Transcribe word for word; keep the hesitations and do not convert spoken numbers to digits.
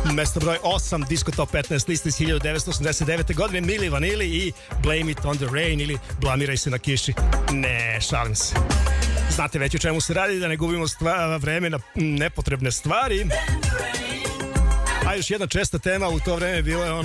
Mesto broj osam, Disco Top petnaest liste iz hiljadu devetsto osamdeset devete godine, Milli Vanilli i Blame It On The Rain ili Blamiraj se na kiši. Ne, šalim se. Znate već o čemu se radi, da ne gubimo stva, vreme na nepotrebne stvari. A još jedna česta tema u to vreme bilo je ono